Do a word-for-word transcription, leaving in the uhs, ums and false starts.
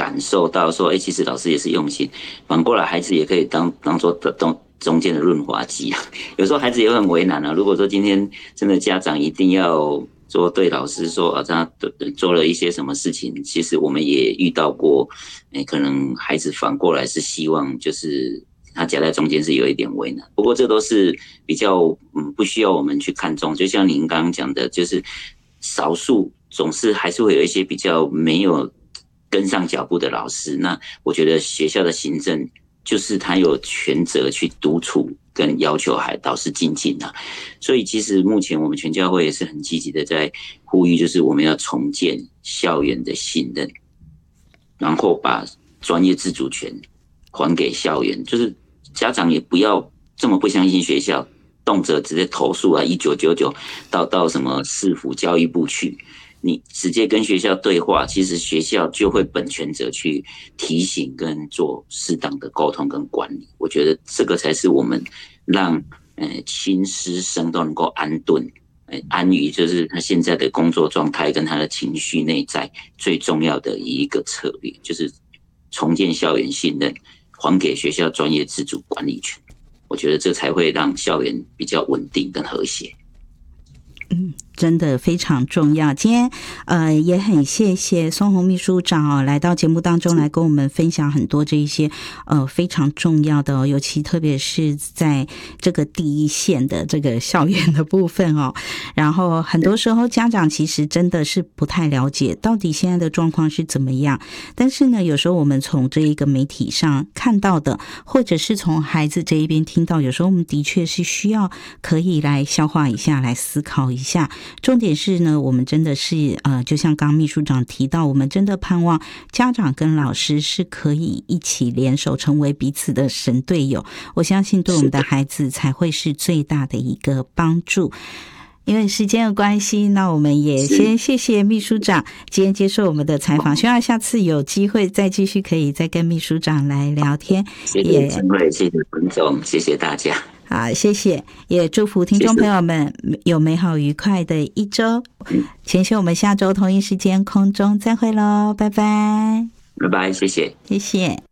感受到说，哎、欸，其实老师也是用心。反过来，孩子也可以当当做中中间的润滑剂啊。有时候孩子也会很为难啊。如果说今天真的家长一定要说对老师说啊，他做了一些什么事情，其实我们也遇到过，哎、欸，可能孩子反过来是希望就是他夹在中间是有一点为难。不过这都是比较嗯不需要我们去看重，就像您刚刚讲的，就是少数总是还是会有一些比较没有跟上脚步的老师。那我觉得学校的行政就是他有权责去督促跟要求还导师精进啊。所以其实目前我们全教会也是很积极的在呼吁，就是我们要重建校园的信任，然后把专业自主权还给校园，就是家长也不要这么不相信学校，动辄直接投诉啊，一九九九到到什么市府教育部去，你直接跟学校对话，其实学校就会本权责去提醒跟做适当的沟通跟管理。我觉得这个才是我们让呃亲师生都能够安顿、呃、安于就是他现在的工作状态跟他的情绪内在最重要的一个策略，就是重建校园信任，还给学校专业自主管理权。我觉得这才会让校园比较稳定跟和谐。 嗯，真的非常重要。今天呃也很谢谢松宏秘书长哦，来到节目当中来跟我们分享很多这一些呃非常重要的哦，尤其特别是在这个第一线的这个校园的部分哦。然后很多时候家长其实真的是不太了解到底现在的状况是怎么样，但是呢，有时候我们从这一个媒体上看到的，或者是从孩子这一边听到，有时候我们的确是需要可以来消化一下，来思考一下。重点是呢，我们真的是呃，就像刚刚秘书长提到，我们真的盼望家长跟老师是可以一起联手，成为彼此的神队友。我相信对我们的孩子才会是最大的一个帮助。因为时间的关系，那我们也先谢谢秘书长今天接受我们的采访，希望下次有机会再继续可以再跟秘书长来聊天。 谢谢金慧，谢谢文总，谢谢大家。 好，谢谢，也祝福听众朋友们有美好愉快的一周。前些我们下周同一时间空中再会咯，拜拜。 拜拜，谢谢， 谢谢。